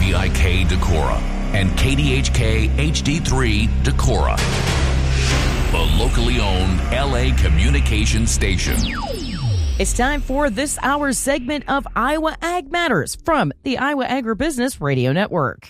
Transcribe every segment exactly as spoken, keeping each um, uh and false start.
D I K Decorah and K D H K H D three Decorah, the locally owned L A communication station. It's time for this hour's segment of Iowa Ag Matters from the Iowa Agribusiness Radio Network.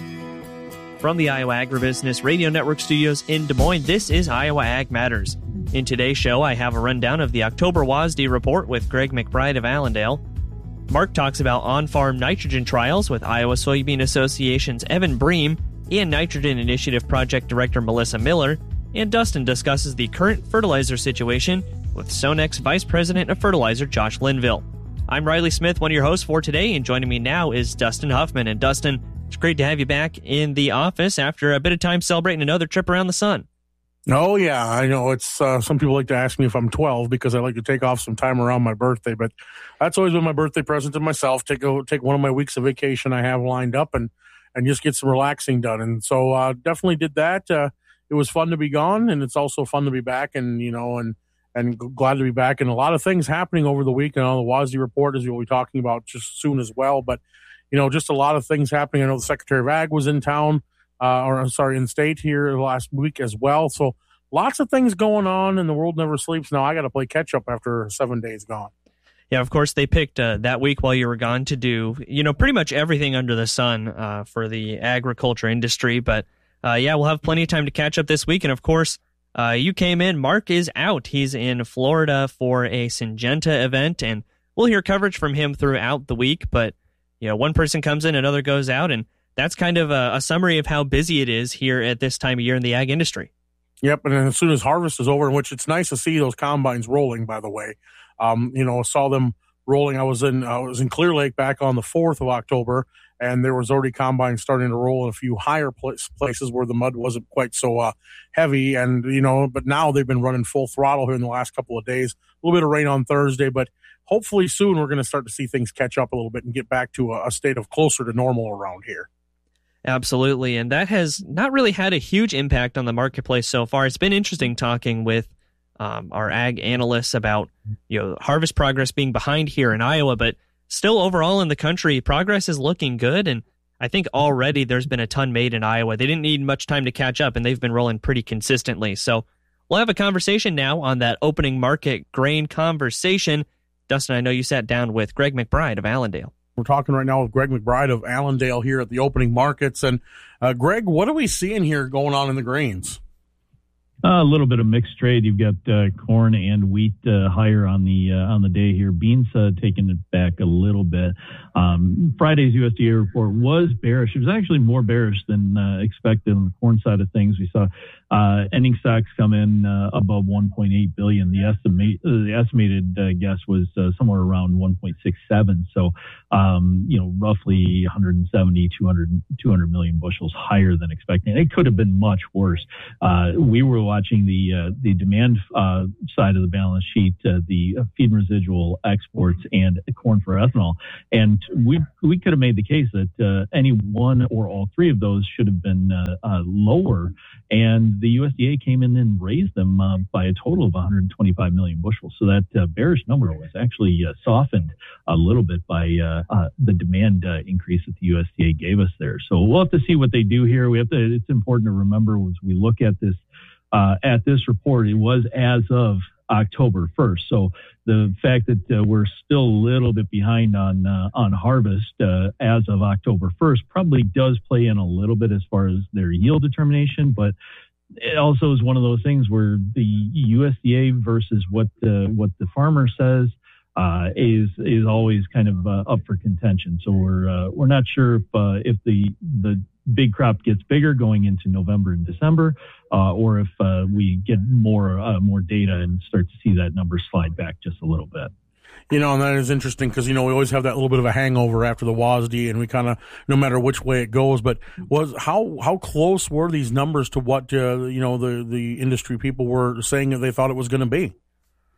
From the Iowa Agribusiness Radio Network studios in Des Moines, this is Iowa Ag Matters. In today's show, I have a rundown of the October W A S D report with Greg McBride of Allendale. Mark talks about on-farm nitrogen trials with Iowa Soybean Association's Evan Bream and Nitrogen Initiative Project Director Melissa Miller. And Dustin discusses the current fertilizer situation with Sonex Vice President of Fertilizer Josh Linville. I'm Riley Smith, one of your hosts for today, and joining me now is Dustin Huffman. And Dustin, it's great to have you back in the office after a bit of time celebrating another trip around the sun. Oh, yeah, I know. It's uh, some people like to ask me if I'm twelve because I like to take off some time around my birthday, but that's always been my birthday present to myself. Take a, take one of my weeks of vacation I have lined up and, and just get some relaxing done. And so uh, definitely did that. Uh, it was fun to be gone, and it's also fun to be back, and, you know, and, and glad to be back. And a lot of things happening over the week, and on the W A S D report, as we'll be talking about just soon as well. But, you know, just a lot of things happening. I know the Secretary of Ag was in town, uh, or I'm sorry, in state here last week as well. So lots of things going on, and the world never sleeps. Now I got to play catch up after seven days gone. Yeah, of course, they picked uh, that week while you were gone to do, you know, pretty much everything under the sun uh, for the agriculture industry. But uh, yeah, we'll have plenty of time to catch up this week. And of course, uh, you came in. Mark is out. He's in Florida for a Syngenta event, and we'll hear coverage from him throughout the week. But you know, one person comes in, another goes out, and that's kind of a, a summary of how busy it is here at this time of year in the ag industry. Yep, and then as soon as harvest is over, in which it's nice to see those combines rolling, by the way. Um, you know, saw them rolling. I was in I was in Clear Lake back on the fourth of October, and there was already combines starting to roll in a few higher place, places where the mud wasn't quite so uh, heavy. And, you know, but now they've been running full throttle here in the last couple of days. A little bit of rain on Thursday, but hopefully soon we're going to start to see things catch up a little bit and get back to a, a state of closer to normal around here. Absolutely, and that has not really had a huge impact on the marketplace so far. It's been interesting talking with um, our ag analysts about, you know, harvest progress being behind here in Iowa, but still overall in the country, progress is looking good, and I think already there's been a ton made in Iowa. They didn't need much time to catch up, and they've been rolling pretty consistently. So we'll have a conversation now on that opening market grain conversation. Dustin, I know you sat down with Greg McBride of Allendale. We're talking right now with Greg McBride of Allendale here at the opening markets. And uh, Greg, what are we seeing here going on in the grains? Uh, a little bit of mixed trade. You've got uh, corn and wheat uh, higher on the uh, on the day here. Beans uh, taking it back a little bit. Um, Friday's U S D A report was bearish. It was actually more bearish than uh, expected on the corn side of things. We saw uh, ending stocks come in uh, above one point eight billion. The estimate uh, the estimated uh, guess was uh, somewhere around one point six seven. So um, you know, roughly one hundred seventy, two hundred, two hundred million bushels higher than expected. It could have been much worse. Uh, we were watching the uh, the demand uh, side of the balance sheet, uh, the feed and residual exports, and corn for ethanol, and we we could have made the case that uh, any one or all three of those should have been uh, uh, lower, and the U S D A came in and raised them uh, by a total of one hundred twenty-five million bushels. So that uh, bearish number was actually uh, softened a little bit by uh, uh, the demand uh, increase that the U S D A gave us there. So we'll have to see what they do here. We have to. It's important to remember as we look at this. Uh, at this report, it was as of October first. So the fact that uh, we're still a little bit behind on uh, on harvest uh, as of October first probably does play in a little bit as far as their yield determination, but it also is one of those things where the U S D A versus what the, what the farmer says uh, is is always kind of uh, up for contention. So we're uh, we're not sure if uh, if the the big crop gets bigger going into November and December, uh, or if uh, we get more uh, more data and start to see that number slide back just a little bit. You know, and that is interesting because, you know, we always have that little bit of a hangover after the W A S D, and we kind of, no matter which way it goes, but was how how close were these numbers to what, uh, you know, the, the industry people were saying that they thought it was going to be?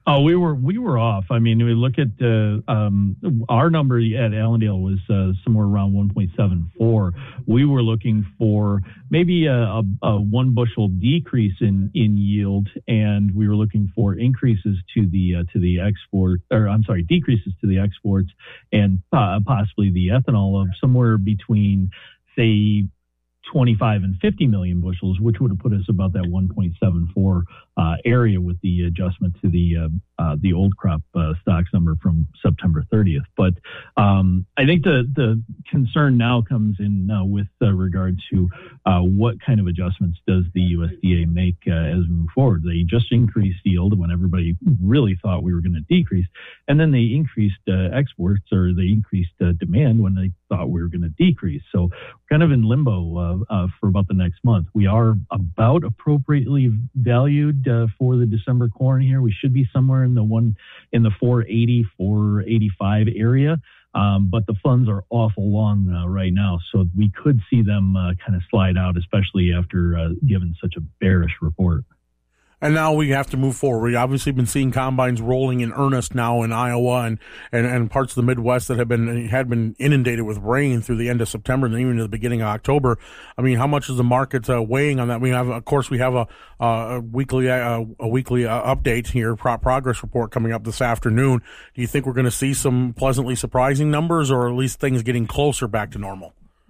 Oh, we were we were off. I mean, we look at uh, um, our number at Allendale was uh, somewhere around one point seven four. We were looking for maybe a, a, a one bushel decrease in, in yield, and we were looking for increases to the uh, to the export, or I'm sorry, decreases to the exports, and uh, possibly the ethanol of somewhere between, say, twenty-five and fifty million bushels, which would have put us about that one point seven four uh, area with the adjustment to the uh, uh, the old crop uh, stocks number from September thirtieth. But um, I think the the concern now comes in uh, with uh, regard to uh, what kind of adjustments does the U S D A make uh, as we move forward. They just increased yield when everybody really thought we were going to decrease, and then they increased uh, exports, or they increased uh, demand when they thought we were going to decrease. So we're kind of in limbo uh, uh, for about the next month. We are about appropriately valued uh, for the December corn here. We should be somewhere in the one in the four eighty, four eighty-five area. Um, but the funds are awful long uh, right now, so we could see them uh, kind of slide out, especially after uh, given such a bearish report. And now we have to move forward. We've obviously been seeing combines rolling in earnest now in Iowa and, and, and parts of the Midwest that have been had been inundated with rain through the end of September and even to the beginning of October. I mean, how much is the market uh, weighing on that? We have, of course, we have a, a weekly uh, a weekly uh, update here, pro- progress report coming up this afternoon. Do you think we're going to see some pleasantly surprising numbers, or at least things getting closer back to normal?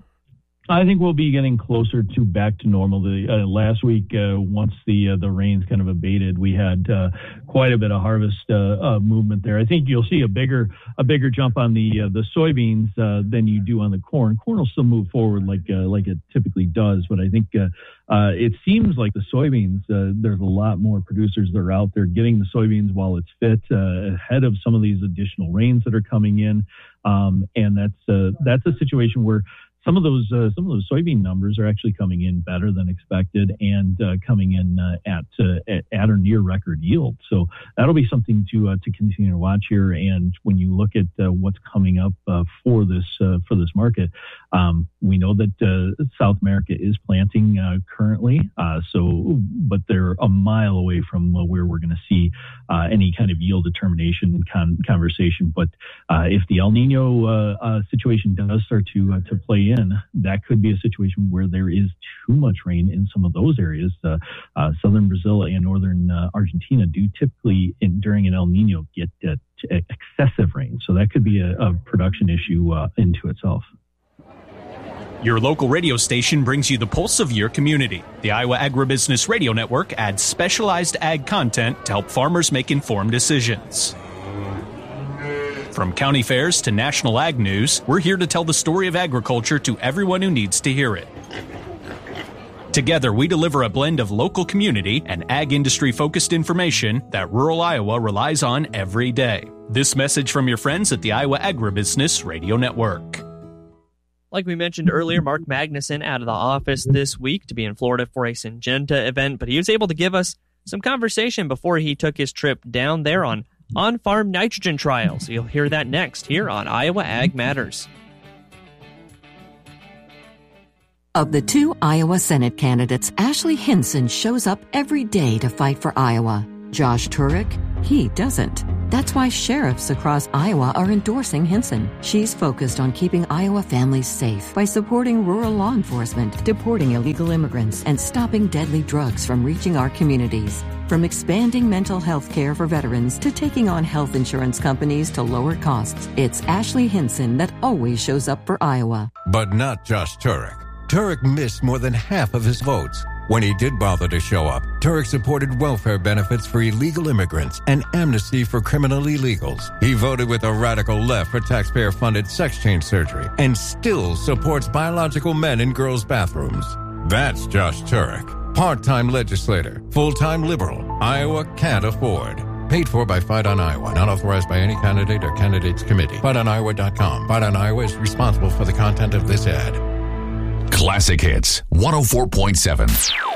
I think we'll be getting closer to back to normal. The uh, last week, uh, once the uh, the rains kind of abated, we had uh, quite a bit of harvest uh, uh, movement there. I think you'll see a bigger a bigger jump on the uh, the soybeans uh, than you do on the corn. Corn will still move forward like uh, like it typically does, but I think uh, uh, it seems like the soybeans. Uh, there's a lot more producers that are out there getting the soybeans while it's fit, uh, ahead of some of these additional rains that are coming in, um, and that's uh, that's a situation where Some of those uh, some of those soybean numbers are actually coming in better than expected, and uh, coming in uh, at, uh, at at or near record yield. So that'll be something to uh, to continue to watch here. And when you look at uh, what's coming up uh, for this uh, for this market, um, we know that uh, South America is planting uh, currently. Uh, so, but they're a mile away from uh, where we're going to see uh, any kind of yield determination con- conversation. But uh, if the El Nino uh, uh, situation does start to uh, to play in, that could be a situation where there is too much rain in some of those areas. Uh, uh, southern Brazil and northern uh, Argentina do typically, in, during an El Nino, get uh, t- excessive rain. So that could be a, a production issue uh, into itself. Your local radio station brings you the pulse of your community. The Iowa Agribusiness Radio Network adds specialized ag content to help farmers make informed decisions. From county fairs to national ag news, we're here to tell the story of agriculture to everyone who needs to hear it. Together, we deliver a blend of local community and ag industry-focused information that rural Iowa relies on every day. This message from your friends at the Iowa Agribusiness Radio Network. Like we mentioned earlier, Mark Magnuson out of the office this week to be in Florida for a Syngenta event, but he was able to give us some conversation before he took his trip down there on on-farm nitrogen trials. You'll hear that next here on Iowa Ag Matters. Of the two Iowa Senate candidates, Ashley Hinson shows up every day to fight for Iowa. Josh Turek, he doesn't. That's why sheriffs across Iowa are endorsing Hinson. She's focused on keeping Iowa families safe by supporting rural law enforcement, deporting illegal immigrants, and stopping deadly drugs from reaching our communities. From expanding mental health care for veterans to taking on health insurance companies to lower costs, it's Ashley Hinson that always shows up for Iowa. But not Josh Turek. Turek missed more than half of his votes. When he did bother to show up, Turek supported welfare benefits for illegal immigrants and amnesty for criminal illegals. He voted with the radical left for taxpayer-funded sex change surgery and still supports biological men in girls' bathrooms. That's Josh Turek. Part-time legislator, full-time liberal, Iowa can't afford. Paid for by Fight on Iowa, not authorized by any candidate or candidates committee. fight on iowa dot com. Fight on Iowa is responsible for the content of this ad. Classic Hits one oh four point seven.